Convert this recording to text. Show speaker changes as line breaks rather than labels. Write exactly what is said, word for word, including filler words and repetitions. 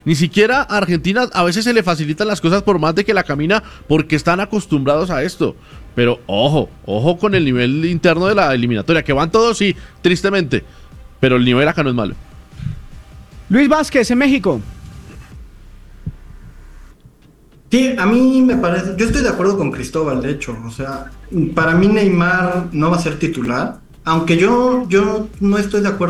Ni siquiera a Argentina a veces se le facilitan las cosas por más de que la camina, porque a veces se le facilitan las cosas por más de que la camina, porque están acostumbrados a esto. Pero ojo, ojo con el nivel interno de la eliminatoria, que van todos, sí, tristemente, pero el nivel acá no es malo.
Luis Vázquez, en México.
Sí, a mí me parece, yo estoy de acuerdo con Cristóbal, de hecho, o sea, para mí Neymar no va a ser titular, aunque yo, yo no estoy de acuerdo